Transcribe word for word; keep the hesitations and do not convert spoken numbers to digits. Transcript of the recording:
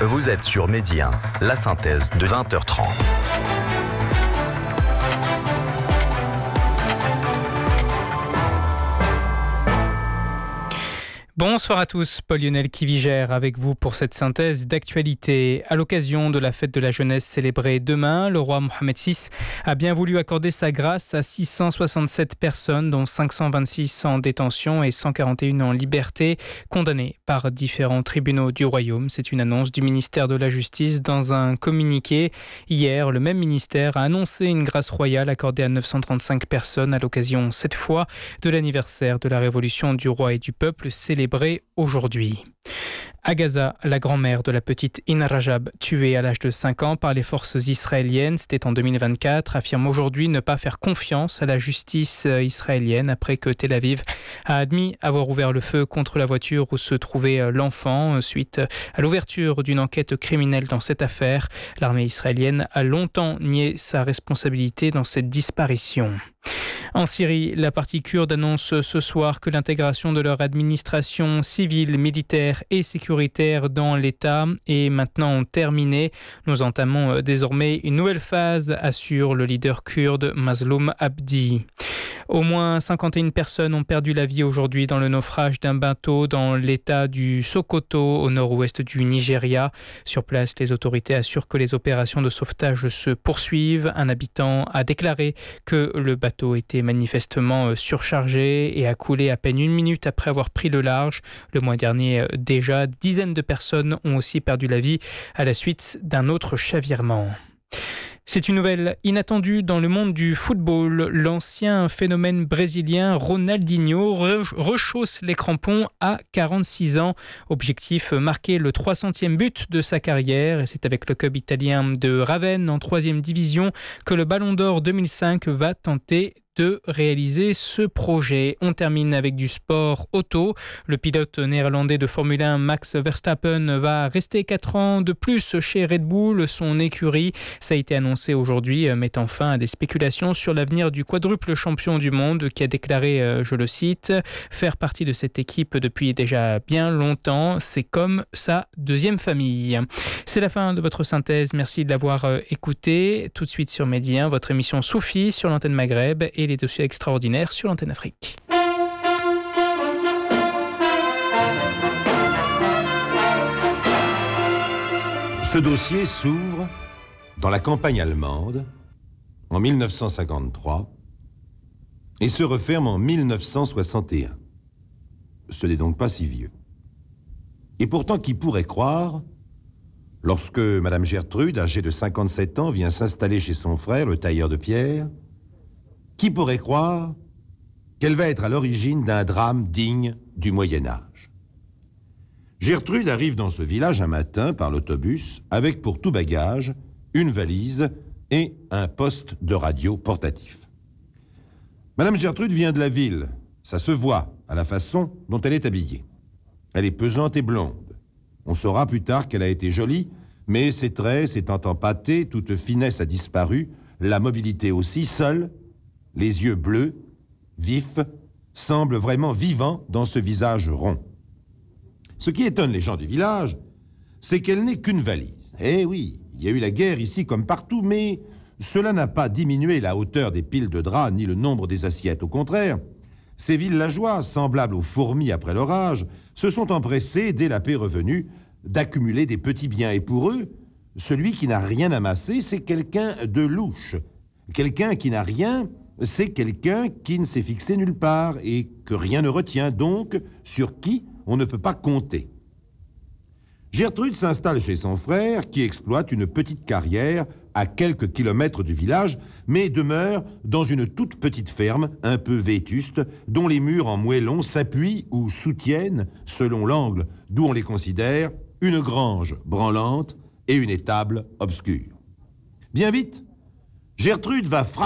Vous êtes sur Midi un, la synthèse de vingt heures trente. Bonsoir à tous, Paul-Lionel Kivigère avec vous pour cette synthèse d'actualité. À l'occasion de la fête de la jeunesse célébrée demain, le roi Mohamed six a bien voulu accorder sa grâce à six cent soixante-sept personnes, dont cinq cent vingt-six en détention et cent quarante et un en liberté, condamnées par différents tribunaux du royaume. C'est une annonce du ministère de la Justice dans un communiqué. Hier, le même ministère a annoncé une grâce royale accordée à neuf cent trente-cinq personnes à l'occasion, cette fois, de l'anniversaire de la révolution du roi et du peuple célébrée aujourd'hui. À Gaza, la grand-mère de la petite In Rajab, tuée à l'âge de cinq ans par les forces israéliennes, c'était en deux mille vingt-quatre, affirme aujourd'hui ne pas faire confiance à la justice israélienne après que Tel Aviv a admis avoir ouvert le feu contre la voiture où se trouvait l'enfant suite à l'ouverture d'une enquête criminelle dans cette affaire. L'armée israélienne a longtemps nié sa responsabilité dans cette disparition. En Syrie, la partie kurde annonce ce soir que l'intégration de leur administration civile, militaire et sécuritaire dans l'État est maintenant terminée. Nous entamons désormais une nouvelle phase, assure le leader kurde Mazloum Abdi. Au moins cinquante et une personnes ont perdu la vie aujourd'hui dans le naufrage d'un bateau dans l'état du Sokoto, au nord-ouest du Nigeria. Sur place, les autorités assurent que les opérations de sauvetage se poursuivent. Un habitant a déclaré que le bateau était manifestement surchargé et a coulé à peine une minute après avoir pris le large. Le mois dernier, déjà, dizaines de personnes ont aussi perdu la vie à la suite d'un autre chavirement. C'est une nouvelle inattendue dans le monde du football. L'ancien phénomène brésilien Ronaldinho rechausse les crampons à quarante-six ans. Objectif, marquer le trois centième but de sa carrière. Et c'est avec le club italien de Ravenne en troisième division que le Ballon d'Or deux mille cinq va tenter de réaliser ce projet. On termine avec du sport auto. Le pilote néerlandais de Formule un, Max Verstappen, va rester quatre ans de plus chez Red Bull, son écurie. Ça a été annoncé aujourd'hui, mettant fin à des spéculations sur l'avenir du quadruple champion du monde qui a déclaré, je le cite, « Faire partie de cette équipe depuis déjà bien longtemps, c'est comme sa deuxième famille ». C'est la fin de votre synthèse. Merci de l'avoir écouté. Tout de suite sur Midi un, votre émission Soufi sur l'antenne Maghreb et les dossiers extraordinaires sur l'antenne Afrique. Ce dossier s'ouvre dans la campagne allemande en mille neuf cent cinquante-trois et se referme en mille neuf cent soixante et un. Ce n'est donc pas si vieux. Et pourtant, qui pourrait croire, lorsque Madame Gertrude, âgée de cinquante-sept ans, vient s'installer chez son frère, le tailleur de pierre, qui pourrait croire qu'elle va être à l'origine d'un drame digne du Moyen-Âge? Gertrude arrive dans ce village un matin par l'autobus avec pour tout bagage une valise et un poste de radio portatif. Madame Gertrude vient de la ville, ça se voit à la façon dont elle est habillée. Elle est pesante et blonde. On saura plus tard qu'elle a été jolie, mais ses traits s'étant empâtés, toute finesse a disparu, la mobilité aussi, seule, les yeux bleus, vifs, semblent vraiment vivants dans ce visage rond. Ce qui étonne les gens du village, c'est qu'elle n'est qu'une valise. Eh oui, il y a eu la guerre ici comme partout, mais cela n'a pas diminué la hauteur des piles de draps ni le nombre des assiettes. Au contraire, ces villageois, semblables aux fourmis après l'orage, se sont empressés, dès la paix revenue, d'accumuler des petits biens. Et pour eux, celui qui n'a rien amassé, c'est quelqu'un de louche. Quelqu'un qui n'a rien, c'est quelqu'un qui ne s'est fixé nulle part et que rien ne retient, donc sur qui on ne peut pas compter. Gertrude s'installe chez son frère qui exploite une petite carrière à quelques kilomètres du village, mais demeure dans une toute petite ferme, un peu vétuste, dont les murs en moellon s'appuient ou soutiennent, selon l'angle d'où on les considère, une grange branlante et une étable obscure. Bien vite, Gertrude va frapper